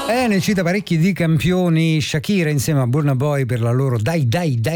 Ne cita parecchi di campioni Shakira insieme a Burna Boy per la loro dai.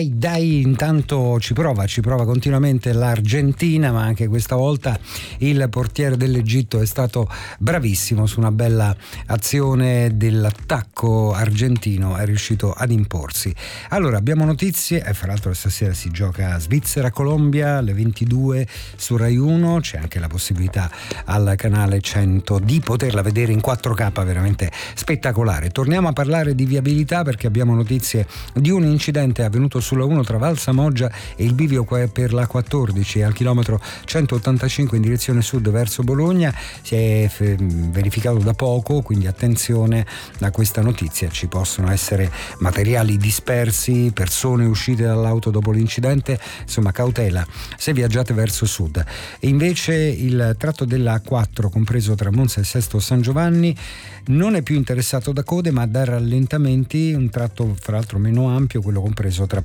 Intanto ci prova continuamente l'Argentina, ma anche questa volta il portiere dell'Egitto è stato bravissimo su una bella azione dell'attacco argentino, è riuscito ad imporsi. Allora abbiamo notizie e fra l'altro stasera si gioca Svizzera-Colombia alle 22 su Rai 1, c'è anche la possibilità al canale 100 di poterla vedere in 4K, veramente spettacolare. Torniamo a parlare di viabilità perché abbiamo notizie di un incidente avvenuto sulla 1 tra Valsamoggia e il bivio per la 14 al chilometro 185 in direzione sud verso Bologna. Si è verificato da poco, quindi attenzione a questa notizia, ci possono essere materiali dispersi, persone uscite dall'auto dopo l'incidente, insomma cautela se viaggiate verso sud. E invece il tratto della A4 compreso tra Monza e Sesto San Giovanni non è più interessato da code ma da rallentamenti, un tratto fra l'altro meno ampio, quello compreso tra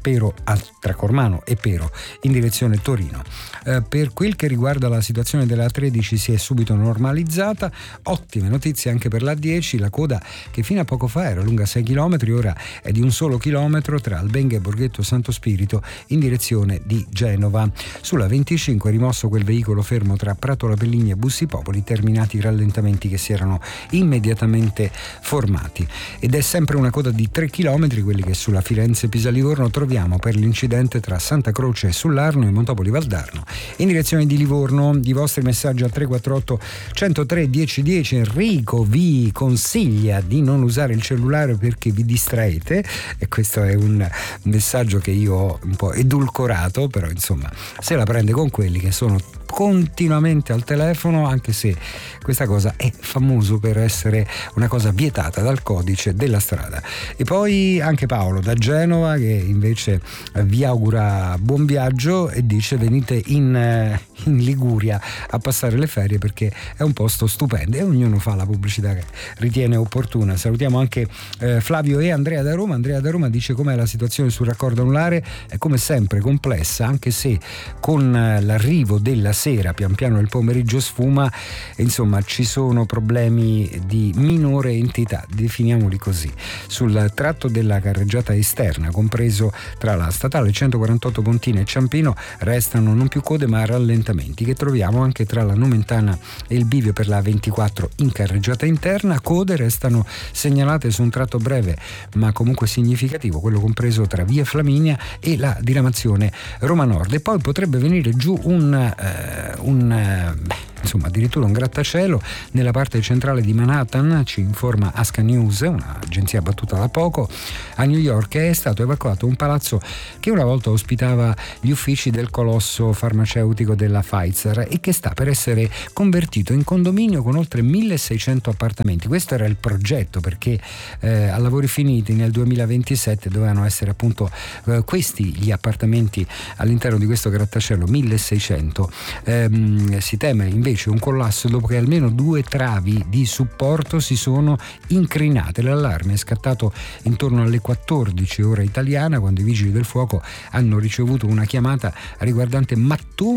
Cormano e Pero in direzione Torino. Per quel che riguarda la situazione della A13 si è subito normalizzata, ottime notizie anche per la A10, la coda che fino a poco fa era lunga 6 km ora è di un solo chilometro tra Albenga e Borghetto Santo Spirito in direzione di Genova. Sulla 25 è rimosso quel veicolo fermo tra Prato La Pelligna e Bussi Popoli, terminati i rallentamenti che si erano immediatamente formati, ed è sempre una coda di 3 km quelli che sulla Firenze-Pisa-Livorno troviamo per l'incidente tra Santa Croce sull'Arno e Montopoli Valdarno in direzione di Livorno. I vostri messaggi al 348 103 1010. Enrico vi consiglia di non usare il cellulare perché vi distraete, e questo è un messaggio che io ho un po' edulcorato, però insomma se la prende con quelli che sono continuamente al telefono, anche se questa cosa è famoso per essere una cosa vietata dal codice della strada. E poi anche Paolo da Genova che invece vi augura buon viaggio e dice venite in Liguria a passare le ferie perché è un posto stupendo, e ognuno fa la pubblicità che ritiene opportuna. Salutiamo anche Flavio e Andrea da Roma. Andrea da Roma dice com'è la situazione sul raccordo anulare, è come sempre complessa, anche se con l'arrivo della sera pian piano il pomeriggio sfuma, insomma ci sono problemi di minore entità, definiamoli così. Sul tratto della carreggiata esterna compreso tra la statale 148 Pontina e Ciampino restano non più code ma rallentamenti che troviamo anche tra la Nomentana e il bivio per la 24 in carreggiata interna. Code restano segnalate su un tratto breve ma comunque significativo, quello compreso tra via Flaminia e la diramazione Roma Nord, e poi potrebbe venire giù insomma addirittura un grattacielo nella parte centrale di Manhattan, ci informa Asca News, un'agenzia battuta da poco. A New York è stato evacuato un palazzo che una volta ospitava gli uffici del colosso farmaceutico della Pfizer e che sta per essere convertito in condominio con oltre 1600 appartamenti. Questo era il progetto, perché a lavori finiti nel 2027 dovevano essere appunto questi gli appartamenti all'interno di questo grattacielo, 1600. Si teme invece un collasso dopo che almeno 2 travi di supporto si sono incrinate. L'allarme è scattato intorno alle 14 ora italiana, quando i vigili del fuoco hanno ricevuto una chiamata riguardante mattoni